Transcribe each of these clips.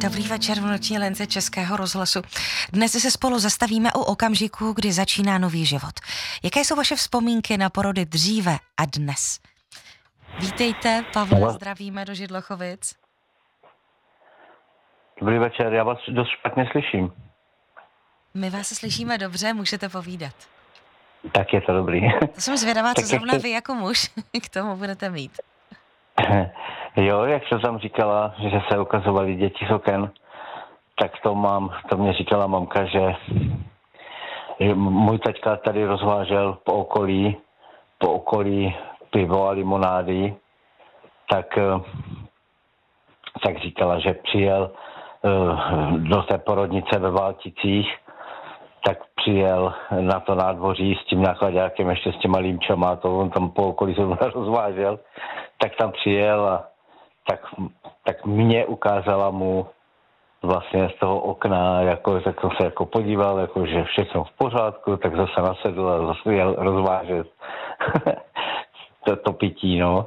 Dobrý večer v noční lince Českého rozhlasu. Dnes se spolu zastavíme u okamžiku, kdy začíná nový život. Jaké jsou vaše vzpomínky na porody dříve a dnes? Vítejte, Pavle, zdravíme do Židlochovic. Dobrý večer, já vás dost špatně slyším. My vás slyšíme dobře, můžete povídat. Tak je to dobrý. To jsem zvědavá, co zrovna vy jako muž k tomu budete mít. Jo, jak se tam říkala, že se ukazovaly děti z oken, tak to mě říkala mamka, že můj taťka tady rozvážel po okolí pivo a limonády, tak říkala, že přijel do té porodnice ve Válticích, tak přijel na to nádvoří s tím nákladákem, ještě s těma límčama, to on tam po okolí se rozvážel, tak tam přijel a tak mě ukázala mu vlastně z toho okna, tak jsem se jako podíval, jako, že všechno v pořádku, tak zase nasedl a zase jel rozvážet to pití, no.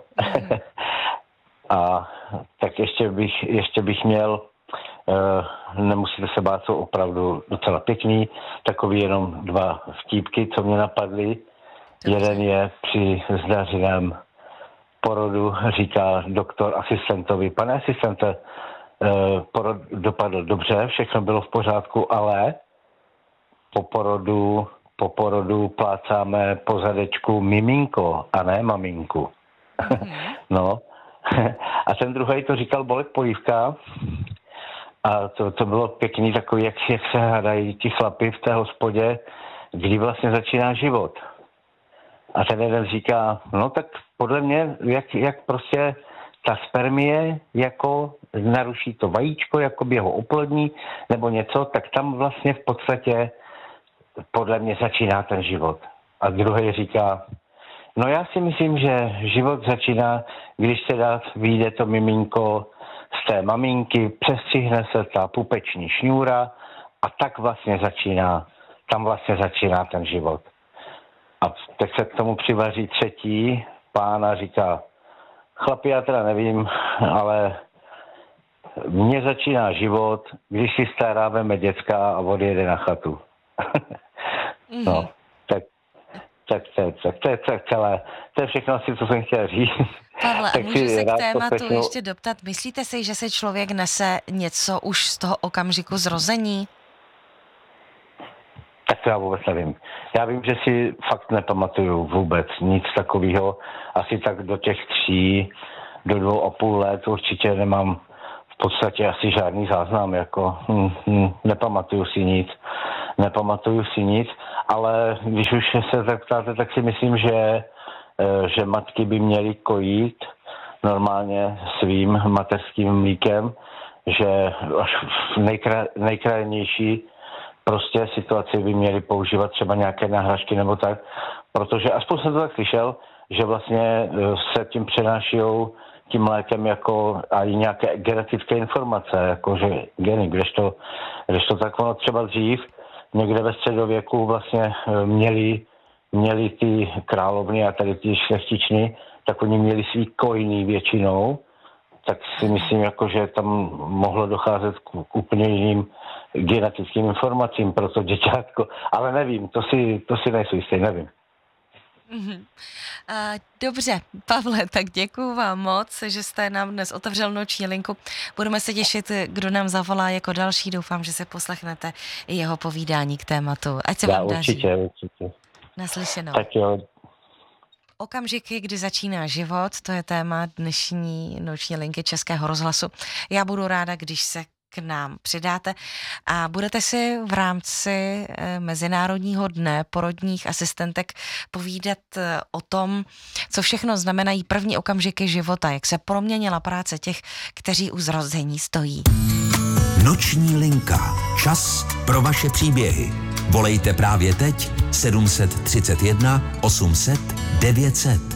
A tak ještě bych měl, nemusíte se bát, jsou opravdu docela pěkný, takový jenom 2 vtípky, co mě napadly. Jeden je při zdařeném porodu, říká doktor asistentovi: pane asistente, porod dopadl dobře, všechno bylo v pořádku, ale po porodu plácáme po zadečku miminko a ne maminku. No. A ten druhý to říkal Bolek Polívka. A to bylo pěkný, takový, jak se hádají ti chlapi v té hospodě, kdy vlastně začíná život. A ten jeden říká, no tak podle mě, jak prostě ta spermie jako naruší to vajíčko, jako by ho oplodní nebo něco, tak tam vlastně v podstatě podle mě začíná ten život. A druhý říká, no já si myslím, že život začíná, když teda vyjde to miminko z té maminky, přestřihne se ta pupeční šňůra a tak vlastně tam vlastně začíná ten život. A teď se k tomu přivaří třetí pán a říká, chlapi, já teda nevím, ale mně začíná život, když si stará veme děcka a odjede na chatu. No, tak to je celé. To je všechno asi, co jsem chtěl říct. Pavle, a můžu se k tématu ještě doptat. Myslíte si, že se člověk nese něco už z toho okamžiku zrození? Tak to já vůbec nevím. Já vím, že si fakt nepamatuju vůbec nic takového. Asi tak do těch 3, do 2,5 let určitě nemám v podstatě asi žádný záznam. Jako, nepamatuju si nic, ale když už se tak ptáte, tak si myslím, že matky by měly kojit normálně svým mateřským mlíkem, že až v nejkrajnější prostě situaci by měli používat třeba nějaké náhražky nebo tak, protože aspoň jsem to tak slyšel, že vlastně se tím přenášijou tím mlékem jako i nějaké genetické informace, jakože geny, kdežto tak ono třeba dřív, někde ve středověku vlastně měli ty královny a tady ty šlechtičny, tak oni měli svý kojný většinou, tak si myslím, jako, že tam mohlo docházet k úplně jiným genetickým informacím pro to děťátko. Ale nevím, to si nejsou jistý, nevím. Dobře, Pavle, tak děkuju vám moc, že jste nám dnes otevřel noční linku. Budeme se těšit, kdo nám zavolá jako další. Doufám, že se poslechnete i jeho povídání k tématu. Ať se vám daří. Určitě. Naslyšenou. Tak jo. Okamžiky, kdy začíná život, to je téma dnešní noční linky Českého rozhlasu. Já budu ráda, když se k nám přidáte a budete si v rámci Mezinárodního dne porodních asistentek povídat o tom, co všechno znamenají první okamžiky života, jak se proměnila práce těch, kteří u zrození stojí. Noční linka. Čas pro vaše příběhy. Volejte právě teď 731 800 900.